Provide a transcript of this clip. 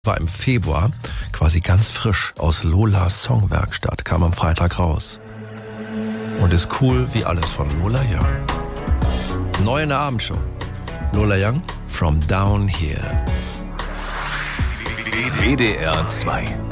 War im Februar, quasi ganz frisch aus Lolas Songwerkstatt, kam am Freitag raus. Und ist cool wie alles von Lola Young. Neu in der Abendshow. Lola Young, From Down Here. WDR 2